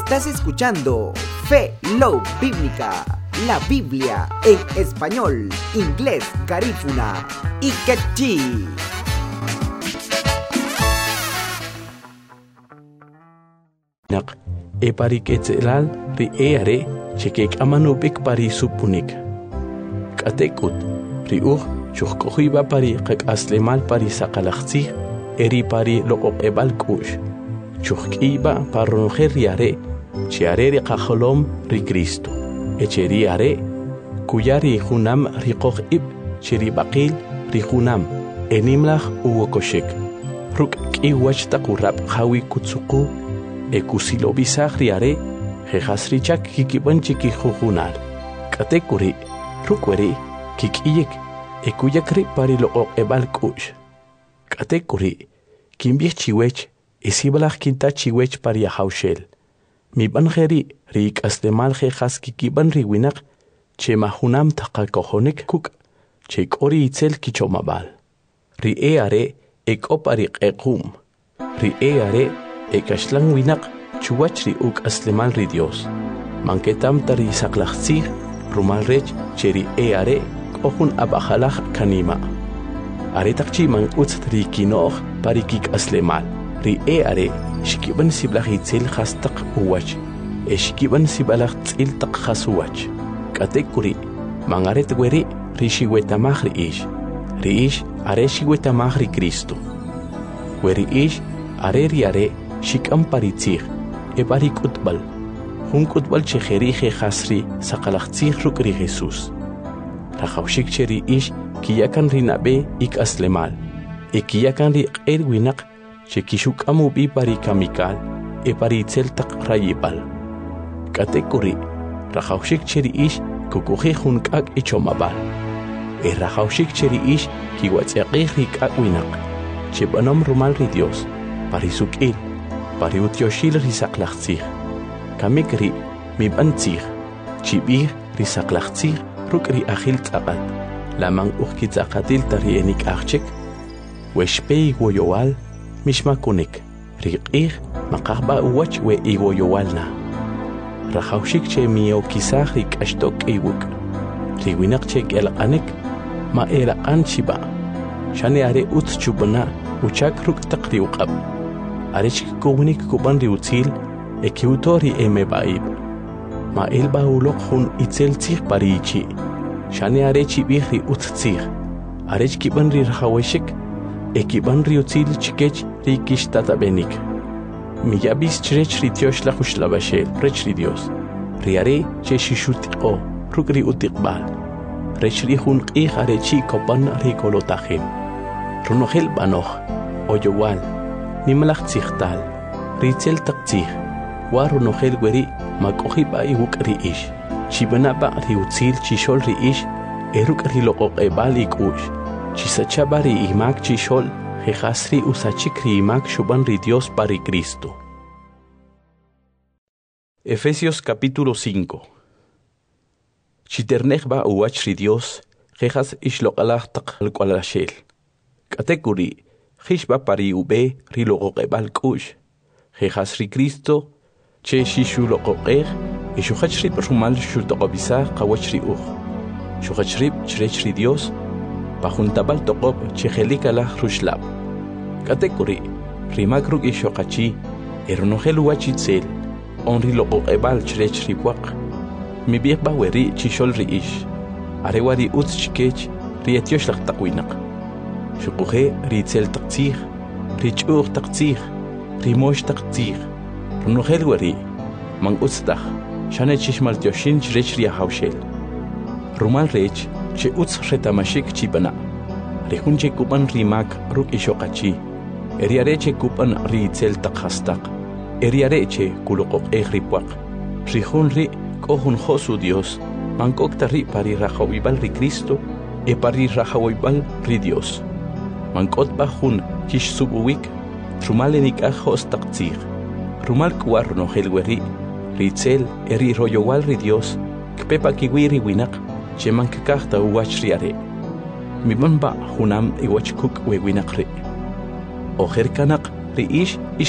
Estás escuchando Fe Love Bíblica, la Biblia en español, inglés, garífuna y quechí. Eparik etzelal ri eare chekek amanupik pari supunik. Katekut ri chukkohiba pari kak aslemal pari sakalaxti eri pari loqoq ebal kush. Chukkiba parronojer riare chiare ri kajolom ri Cristo. Echeri are kuyari junam ri ib chiri bakil ri junam enimlach uwokoshek. Ruk kiwach takurab hawi kutsuku ekusilo bisag riare jejasrichak kikiban chiki jujunar. Katekuri rukweri kikiyek ekuyakri pari loqoq ebal kush. Katekuri kimbih chiwech isibalach kinta chiwech pari haushel. Mi banjeri rik aslemal jejas kikiban riwinak che mahunam taqakohonik kuk che kori itzel kichomabal. Ri eare ekoparik ekum. Ri eare ekashlang winak chuwach ri uk aslemal ri Dios. Manketam tari saklachzig rumal rech cheri eare kohun abajalach kanima. Aretakchi man utz ri kinoch parikik aslemal. Ri eare shikiban siblach itzel khastaq uwach. Shikiban sibalach tzil taq khasuwach. Katekuri mangaret weri ri shiwetamach ri ish. Ri ish are shiwetamach ri Cristo. Weri ish are ri are shikam paritzig ebarik utbal. Hun kutbal chejeri jejasri sakalachtzig ruk ri Jesus. Rajawshik cheri ish kiyakan ri nabe ik aslemal. Kiyakan ri erwinak chekishuk amubi pari kamikal paritzel tak rayibal. Katekuri rajawshik cheri ish kukuji junkak ichomabal. Rajawshik cheri ish kiwatzaqih rikak winak. Chebanom rumal ri Dios parisukil pariutyoshil risaklachtzig. Kamikri mibantzig chibir risaklachtzig ruk ri achil tzaqat. Lamang ukkitzaqatil tari enik achchek weshpei woyowal mishmakunik riqih maqahba uwach we iwoyowalna. Rajawshik che mio kisah rikashtok iwuk. Riwinak che elqanek ma elaqan chiba. Shani are ut chubana uchak ruk taqri uqab. Arechik kuwnik kuban riutzil ekiutori emebaib. Ma elba ulok hun itzel tzig parichi. Shani arechi bihri ut tzig. Arech kiban ri rajaweshik ekiban riutzil chikech rikish tatabenik. Miyabis chrech rityosh la khushlabashel rech ri Dios. Riare che shishutiqo ruk ri utiqbal. Rech ri hun qih arechi kopan ri kolotahim. Runohel banoch oyowal nimlach tzigtal ritzel taqtzig. Warunohel weri makohiba iwuk ri ish. Chibanaba riutzil chishol ri ish eruk ri loqoq ebal ikush. Chisachabari imak chishol jejasri usachikri imak shuban ri Dios pari Cristo. Efesios capítulo 5. Chiternechba uwach ri Dios jejas ishloqalach taqalqualashel. Katekuri jishba pari ube ri loqoqebal kush. Jejas ri Cristo che shishu loqoqej ishuchachri rumal shutoqobisa qawach ri uj. Shuchachri chrech ri Dios pajuntabal toqob chejelikala rushlab. Katekuri rimakruk ishoqachi eronojel wachitzel onri loqoqebal chrech riwaq. Mi biqba weri chishol ri ish. Arewari utz chikech rietyosh laq taqwinaq. Shuquje ritzel taqtzig, richur taqtzig, rimosh taqtzig. Ronojel weri man utztaq shane chishmal tyoshin chrech riahawshel. Rumal rech che utz retamashik chibana. Rehun che kupan rimak ruk ishoqachi. Eriare che kupan ritzel taqhastaq. Eriare che kuloqoq ripwaq. Rihun ri kohun josu Dios. Mankokta ri pari rajawibal ri Cristo pari rajawibal ri Dios. Mankot bajun kish subuwik rumalenik ajos taqtzig. Rumal kuar nohel weri ritzel eri royowal ri Dios. Kpepa kiwiri winak che mankakahta uwach riare. Miman ba hunam iwach kuk we winakri. Ojer kanak ri ish